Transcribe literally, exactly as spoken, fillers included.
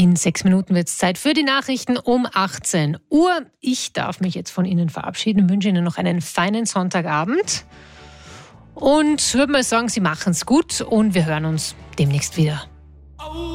In sechs Minuten wird es Zeit für die Nachrichten um achtzehn Uhr. Ich darf mich jetzt von Ihnen verabschieden, wünsche Ihnen noch einen feinen Sonntagabend und würde mal sagen, Sie machen es gut und wir hören uns demnächst wieder.